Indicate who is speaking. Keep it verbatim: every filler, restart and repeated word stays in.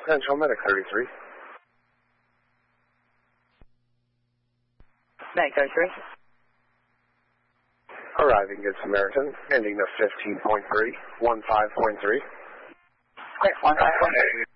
Speaker 1: Central Medic thirty-three.
Speaker 2: Medic thirty-three.
Speaker 1: Arriving Good Samaritan, ending the fifteen point three, one five point three.
Speaker 2: Clear, one five point three.